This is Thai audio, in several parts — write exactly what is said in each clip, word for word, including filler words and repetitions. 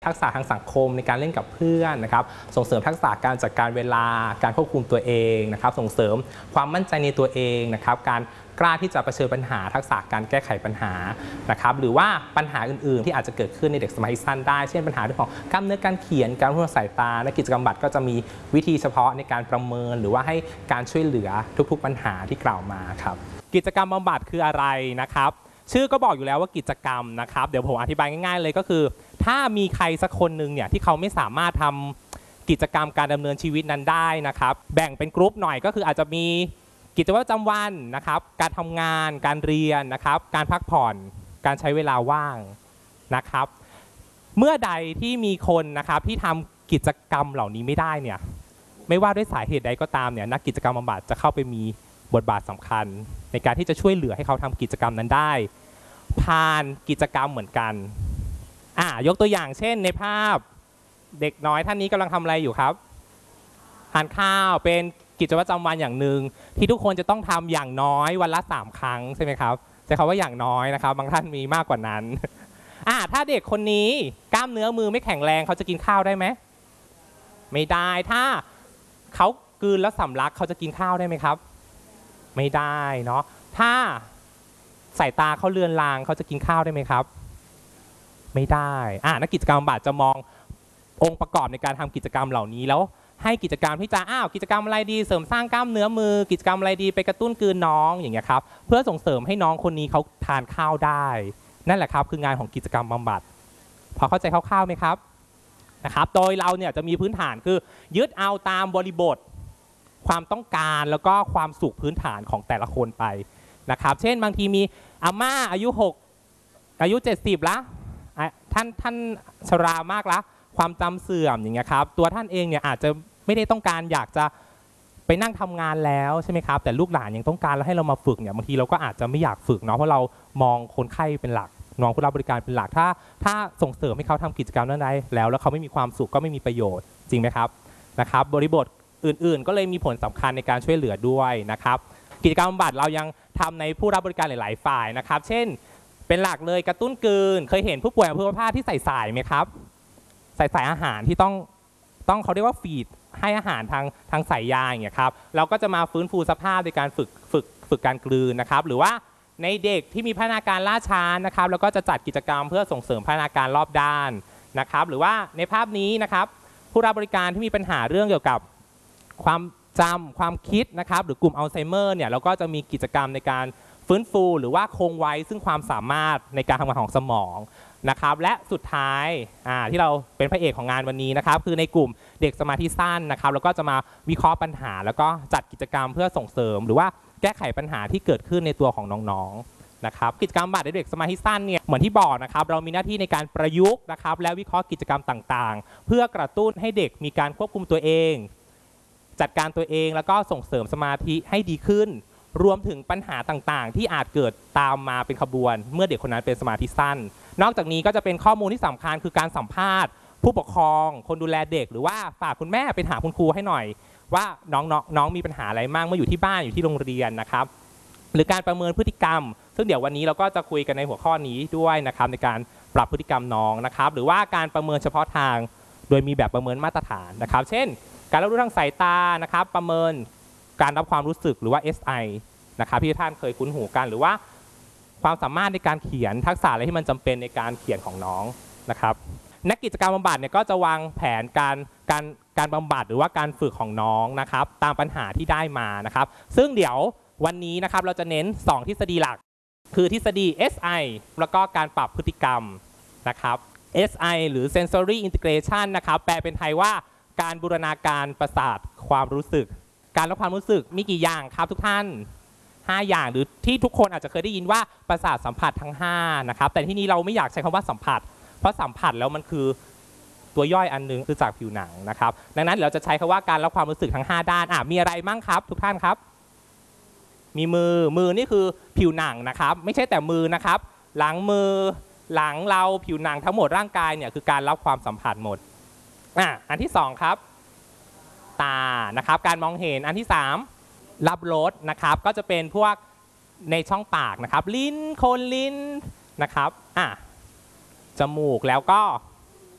ทักษะทางสังคมในการเล่นกับเพื่อนนะครับส่งเสริมทักษะการจัดการเวลาการควบคุมตัวเองนะครับส่งเสริมความมั่นใจในตัวเองนะครับการกล้าที่จะเผชิญปัญหาทักษะการแก้ไขปัญหานะครับหรือว่าปัญหาอื่นๆที่อาจจะเกิดขึ้นในเด็กสมาธิสั้นได้เช่นปัญหาเรื่องของกล้ามเนื้อการเขียนการรู้สายตาและกิจกรรมบัตรก็จะมีวิธีเฉพาะในการประเมินหรือว่าให้การช่วยเหลือทุกๆปัญหาที่กล่าวมาครับกิจกรรมบำบัดคืออะไรนะครับชื่อก็บอกอยู่แล้วว่ากิจกรรมนะครับเดี๋ยวผมอธิบายง่ายๆเลยก็คือถ้ามีใครสักคนหนึ่งเนี่ยที่เขาไม่สามารถทำกิจกรรมการดำเนินชีวิตนั้นได้นะครับแบ่งเป็นกรุ๊ปหน่อยก็คืออาจจะมีกิจวัตรประจำวันนะครับการทำงานการเรียนนะครับการพักผ่อนการใช้เวลาว่างนะครับเมื่อใดที่มีคนนะครับที่ทำกิจกรรมเหล่านี้ไม่ได้เนี่ยไม่ว่าด้วยสาเหตุใดก็ตามเนี่ยนักกิจกรรมบำบัดจะเข้าไปมีบทบาทสำคัญในการที่จะช่วยเหลือให้เขาทำกิจกรรมนั้นได้ผ่านกิจกรรมเหมือนกันอ่ายกตัวอย่างเช่นในภาพเด็กน้อยท่านนี้กำลังทำอะไรอยู่ครับทานข้าวเป็นกิจวัตรประจำวันอย่างหนึ่งที่ทุกคนจะต้องทำอย่างน้อยวันละสามครั้งใช่ไหมครับใช้คำว่าอย่างน้อยนะครับบางท่านมีมากกว่านั้นอ่าถ้าเด็กคนนี้กล้ามเนื้อมือไม่แข็งแรงเขาจะกินข้าวได้ไหมไม่ได้ถ้าเขากลืนแล้วสำลักเขาจะกินข้าวได้ไหมครับไม่ได้เนาะถ้าสายตาเขาเลือนลางเขาจะกินข้าวได้ไหมครับไม่ได้อ่านักกิจกรรมบำบัดจะมององค์ประกอบในการทำกิจกรรมเหล่านี้แล้วให้กิจกรรมที่จะอ้าวกิจกรรมอะไรดีเสริมสร้างกล้ามเนื้อมือกิจกรรมอะไรดีไปกระตุ้นกลืนน้องอย่างเงี้ยครับเพื่อส่งเสริมให้น้องคนนี้เขาทานข้าวได้นั่นแหละครับคืองานของกิจกรรมบำบัดพอเข้าใจคร่าวๆไหมครับนะครับโดยเราเนี่ยจะมีพื้นฐานคือยึดเอาตามบริบทความต้องการแล้วก็ความสุขพื้นฐานของแต่ละคนไปนะครับเช่นบางทีมีอาม่าอายุหกอายุเจ็ดสิบละท่านท่านชรามากละความจำเสื่อมอย่างเงี้ยครับตัวท่านเองเนี่ยอาจจะไม่ได้ต้องการอยากจะไปนั่งทำงานแล้วใช่ไหมครับแต่ลูกหลานยังต้องการแล้วให้เรามาฝึกเนี่ยบางทีเราก็อาจจะไม่อยากฝึกเนาะเพราะเรามองคนไข้เป็นหลักมองผู้รับบริการเป็นหลักถ้าถ้าส่งเสริมให้เขาทำกิจกรรมนั้นได้แล้วแล้วเขาไม่มีความสุขก็ไม่มีประโยชน์จริงไหมครับนะครับบริบทอื่นๆก็เลยมีผลสำคัญในการช่วยเหลือด้วยนะครับกิจกรรมบำบัดเรายังทำในผู้รับบริการหลายๆฝ่ายนะครับเช่นเป็นหลักเลยกระตุ้นกลืนเคยเห็นผู้ป่วยอัมพฤกษ์ที่ใส่สายไหมครับใส่สายอาหารที่ต้องต้องเขาเรียกว่าฟีดให้อาหารทางทางสายยาอย่างเงี้ยครับเราก็จะมาฟื้นฟูสภาพในการฝึกฝึกฝึกการกลืนนะครับหรือว่าในเด็กที่มีพัฒนาการล่าช้านะครับแล้วก็จะจัดกิจกรรมเพื่อส่งเสริมพัฒนาการรอบด้านนะครับหรือว่าในภาพนี้นะครับผู้รับบริการที่มีปัญหาเรื่องเกี่ยวกับความจำความคิดนะครับหรือกลุ่มอัลไซเมอร์เนี่ยเราก็จะมีกิจกรรมในการฟื้นฟูหรือว่าคงไว้ซึ่งความสามารถในการทำงานของสมองนะครับและสุดท้ายที่เราเป็นพระเอกของงานวันนี้นะครับคือในกลุ่มเด็กสมาธิสั้นนะครับแล้วก็จะมาวิเคราะห์ปัญหาแล้วก็จัดกิจกรรมเพื่อส่งเสริมหรือว่าแก้ไขปัญหาที่เกิดขึ้นในตัวของน้องๆนะครับกิจกรรมบำบัดเด็กสมาธิสั้นเนี่ยเหมือนที่บอกนะครับเรามีหน้าที่ในการประยุกต์นะครับและวิเคราะห์กิจกรรมต่างๆเพื่อกระตุ้นให้เด็กมีการควบคุมตัวเองจัดการตัวเองแล้วก็ส่งเสริมสมาธิให้ดีขึ้นรวมถึงปัญหาต่างๆที่อาจเกิดตามมาเป็นขบวนเมื่อเด็กคนนั้นเป็นสมาธิสั้นนอกจากนี้ก็จะเป็นข้อมูลที่สำคัญคือการสัมภาษณ์ผู้ปกครองคนดูแลเด็กหรือว่าฝากคุณแม่ไปหาคุณครูให้หน่อยว่าน้องๆน้องมีปัญหาอะไรบ้างเมื่ออยู่ที่บ้านอยู่ที่โรงเรียนนะครับหรือการประเมินพฤติกรรมซึ่งเดี๋ยววันนี้เราก็จะคุยกันในหัวข้อนี้ด้วยนะครับในการปรับพฤติกรรมน้องนะครับหรือว่าการประเมินเฉพาะทางโดยมีแบบประเมินมาตรฐานนะครับเช่นการรับรู้ทางสายตานะครับประเมินการรับความรู้สึกหรือว่า เอส ไอ นะครับที่ท่านเคยคุ้นหูกันหรือว่าความสามารถในการเขียนทักษะอะไรที่มันจำเป็นในการเขียนของน้องนะครับนักกิจกรรมบำบัดเนี่ยก็จะวางแผนการการการบำบัดหรือว่าการฝึกของน้องนะครับตามปัญหาที่ได้มานะครับซึ่งเดี๋ยววันนี้นะครับเราจะเน้นสองทฤษฎีหลักคือทฤษฎี เอส ไอ แล้วก็การปรับพฤติกรรมนะครับ เอส ไอ หรือ sensory integration นะครับแปลเป็นไทยว่าการบูรณาการประสาทความรู้สึกการรับความรู้สึกมีกี่อย่างครับทุกท่านห้าอย่างหรือที่ทุกคนอาจจะเคยได้ยินว่าประสาทสัมผัสทั้งห้านะครับแต่ที่นี้เราไม่อยากใช้คำว่าสัมผัสเพราะสัมผัสแล้วมันคือตัวย่อยอันนึงคือจากผิวหนังนะครับดังนั้นเราจะใช้คำว่าการรับความรู้สึกทั้งห้าด้านอ่ะมีอะไรมั่งครับทุกท่านครับมีมือมือนี่คือผิวหนังนะครับไม่ใช่แต่มือนะครับหลังมือหลังเราผิวหนังทั้งหมดร่างกายเนี่ยคือการรับความสัมผัสหมดอ่ะอันที่สองครับตานะครับการมองเห็นอันที่สามรับรสนะครับก็จะเป็นพวกในช่องปากนะครับลิ้นโคนลิ้นนะครับอ่ะจมูกแล้วก็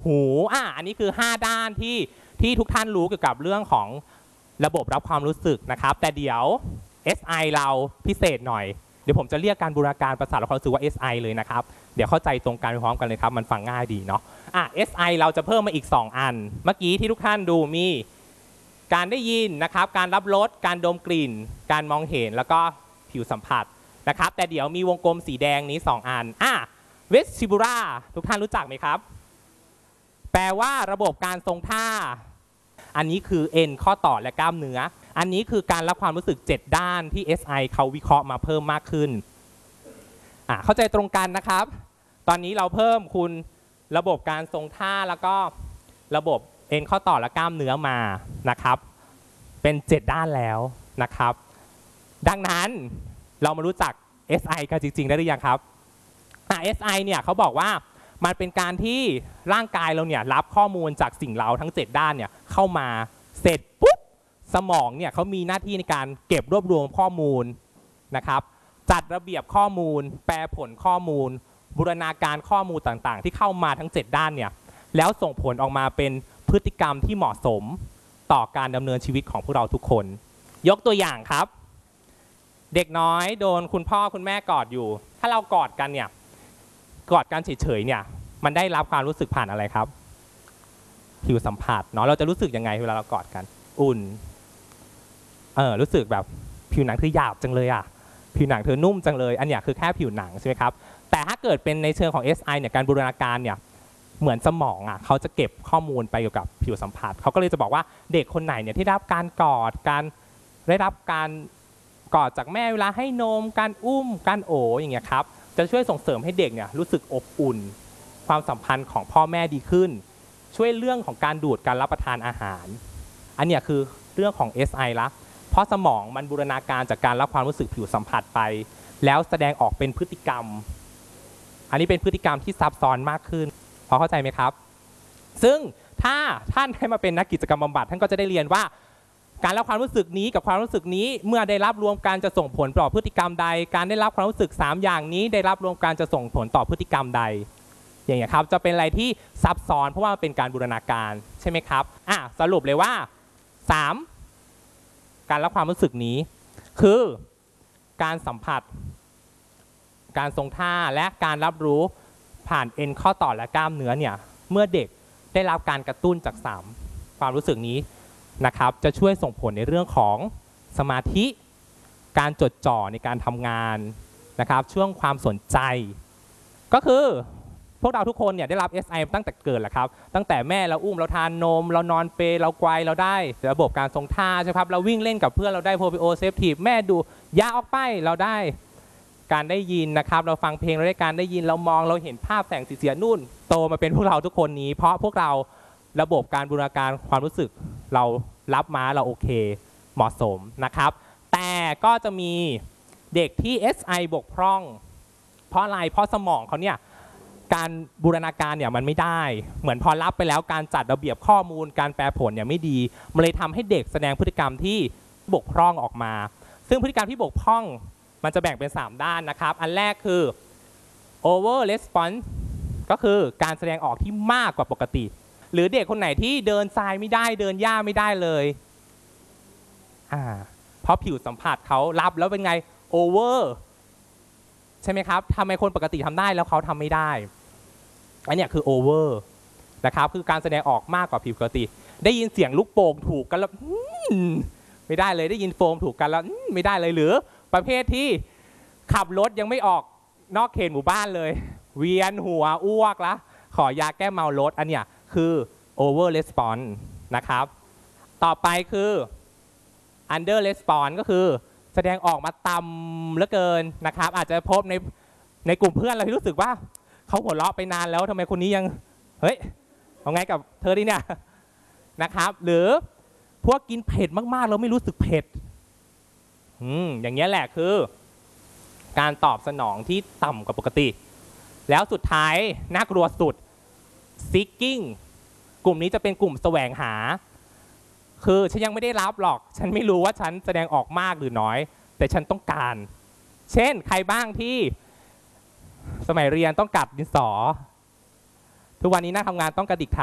หูอ่ะอันนี้คือห้าด้านที่ที่ทุกท่านรู้เกี่ยวกับเรื่องของระบบรับความรู้สึกนะครับแต่เดี๋ยว เอส ไอ เราพิเศษหน่อยเดี๋ยวผมจะเรียกการบูรณาการประสาทและความรู้สึกว่า เอส ไอ เลยนะครับเดี๋ยวเข้าใจตรงกันพร้อมกันเลยครับมันฟังง่ายดีเนาะอ่ะ เอส ไอ เราจะเพิ่มมาอีกสองอันเมื่อกี้ที่ทุกท่านดูมีการได้ยินนะครับการรับรสการดมกลิ่นการมองเห็นแล้วก็ผิวสัมผัสนะครับแต่เดี๋ยวมีวงกลมสีแดงนี้สองอันอ่ะ vestibular ทุกท่านรู้จักไหมครับแปลว่าระบบการทรงท่าอันนี้คือเอ็นข้อต่อและกล้ามเนื้ออันนี้คือการรับความรู้สึกเจ็ดด้านที่ เอส ไอ เขาวิเคราะห์มาเพิ่มมากขึ้นอ่ะเข้าใจตรงกันนะครับตอนนี้เราเพิ่มคุณระบบการทรงท่าแล้วก็ระบบเอ็นข้อต่อและกล้ามเนื้อมานะครับเป็นเจ็ดด้านแล้วนะครับดังนั้นเรามารู้จัก เอส ไอ กันจริงๆได้หรือยังครับอ่ะ เอส ไอ เนี่ยเขาบอกว่ามันเป็นการที่ร่างกายเราเนี่ยรับข้อมูลจากสิ่งเร้าทั้งเจ็ดด้านเนี่ยเข้ามาเสร็จปุ๊บสมองเนี่ยเขามีหน้าที่ในการเก็บรวบรวมข้อมูลนะครับจัดระเบียบข้อมูลแปลผลข้อมูลบูรณาการข้อมูลต่างๆที่เข้ามาทั้งเจ็ดด้านเนี่ยแล้วส่งผลออกมาเป็นพฤติกรรมที่เหมาะสมต่อการดำเนินชีวิตของพวกเราทุกคนยกตัวอย่างครับเด็กน้อยโดนคุณพ่อคุณแม่กอดอยู่ถ้าเรากอดกันเนี่ยกอดกันเฉยๆเนี่ยมันได้รับความรู้สึกผ่านอะไรครับผิวสัมผัสเนาะเราจะรู้สึกยังไงเวลาเรากอดกันอุ่นเออรู้สึกแบบผิวหนังเธอหยาบจังเลยอ่ะผิวหนังเธอนุ่มจังเลยอันเนี้ยคือแค่ผิวหนังใช่ไหมครับแต่ถ้าเกิดเป็นในเชิงของ เอส ไอ เนี่ยการบูรณาการเนี่ยเหมือนสมองอ่ะเขาจะเก็บข้อมูลไปเกี่ยวกับผิวสัมผัสเขาก็เลยจะบอกว่าเด็กคนไหนเนี่ยที่ได้รับการกอดการได้รับการกอดจากแม่เวลาให้นมการอุ้มการโอบอย่างเงี้ยครับจะช่วยส่งเสริมให้เด็กเนี่ยรู้สึกอบอุ่นความสัมพันธ์ของพ่อแม่ดีขึ้นช่วยเรื่องของการดูดการรับประทานอาหารอันเนี้ยคือเรื่องของ เอส ไอ ละเพราะสมองมันบูรณาการจากการรับความรู้สึกผิวสัมผัสไปแล้วแสดงออกเป็นพฤติกรรมอันนี้เป็นพฤติกรรมที่ซับซ้อนมากขึ้นพอเข้าใจไหมครับซึ่งถ้าท่านให้มาเป็นนักกิจกรรมบำบัดท่านก็จะได้เรียนว่าการรับความรู้สึกนี้กับความรู้สึกนี้เมื่อได้รับรวมกันจะส่งผลต่อพฤติกรรมใดการได้รับความรู้สึกสามอย่างนี้ได้รับรวมกันจะส่งผลต่อพฤติกรรมใดอย่างเงี้ยครับจะเป็นอะไรที่ซับซ้อนเพราะว่ามันเป็นการบูรณาการใช่ไหมครับอ่ะสรุปเลยว่าสามการรับความรู้สึกนี้คือการสัมผัสการทรงท่าและการรับรู้ผ่านเอ็นข้อต่อและกล้ามเนื้อเนี่ยเมื่อเด็กได้รับการกระตุ้นจากสามความรู้สึกนี้นะครับจะช่วยส่งผลในเรื่องของสมาธิการจดจ่อในการทำงานนะครับช่วงความสนใจก็คือพวกเราทุกคนเนี่ยได้รับ เอส ไอ ตั้งแต่เกิดแหละครับตั้งแต่แม่เราอุ้มเราทานนมเรานอนเปลเราไกวเราได้ระบบการทรงท่าใช่ครับเราวิ่งเล่นกับเพื่อนเราได้โพลิโอเซฟทีฟแม่ดูยาออกไปเราได้การได้ยินนะครับเราฟังเพลงเราได้การได้ยินเรามองเราเห็นภาพแสงสีเสียงนู่นโตมาเป็นพวกเราทุกคนนี้เพราะพวกเราระบบการบูรณาการความรู้สึกเรารับมาเราโอเคเหมาะสมนะครับแต่ก็จะมีเด็กที่ เอส ไอ บกพร่องเพราะอะไรเพราะสมองเขาเนี่ยการบูรณาการเนี่ยมันไม่ได้เหมือนพอรับไปแล้วการจัดระเบียบข้อมูลการแปลผลเนี่ยไม่ดีมันเลยทำให้เด็กแสดงพฤติกรรมที่บกพร่องออกมาซึ่งพฤติกรรมที่บกพร่องมันจะแบ่งเป็นสามด้านนะครับอันแรกคือ over response ก็คือการแสดงออกที่มากกว่าปกติหรือเด็กคนไหนที่เดินทรายไม่ได้เดินหญ้าไม่ได้เลยอ่าเพราะผิวสัมผัสเขารับแล้วเป็นไง over ใช่ไหมครับทำไมคนปกติทำได้แล้วเขาทำไม่ได้อันนี้คือ over นะครับคือการแสดงออกมากกว่าผิวปกติได้ยินเสียงลูกโป่งถูกกันแล้วไม่ได้เลยได้ยินโฟมถูกกันแล้วไม่ได้เลยหรือประเภทที่ขับรถยังไม่ออกนอกเขตหมู่บ้านเลยเวียนหัวอ้วกละขอยาแก้เมารถอันเนี้ยคือ over response นะครับต่อไปคือ under response ก็คือแสดงออกมาต่ำเหลือเกินนะครับอาจจะพบในในกลุ่มเพื่อนเราที่รู้สึกว่าเขาหัวเราะไปนานแล้วทำไมคนนี้ยังเฮ้ยเอาไงกับเธอดิเนี่ยนะครับหรือพวกกินเผ็ดมากๆเราไม่รู้สึกเผ็ดอืมอย่างเงี้ยแหละคือการตอบสนองที่ต่ำกว่าปกติแล้วสุดท้ายน่ากลัวสุด seeking กลุ่มนี้จะเป็นกลุ่มแสวงหาคือฉันยังไม่ได้รับหรอกฉันไม่รู้ว่าฉันแสดงออกมากหรือน้อยแต่ฉันต้องการเช่นใครบ้างที่สมัยเรียนต้องกัดดินสอทุกวันนี้นั่งทำงานต้องกระดิกเท้า